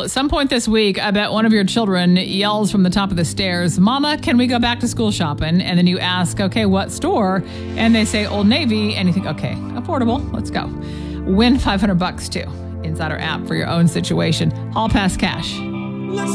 At some point this week, I bet one of your children yells from the top of the stairs, "Mama, can we go back to school shopping?" And then you ask, "Okay, what store?" And they say Old Navy. And you think, okay, affordable. Let's go. Win $500 too. Inside our app for your own situation. Hall Pass Cash.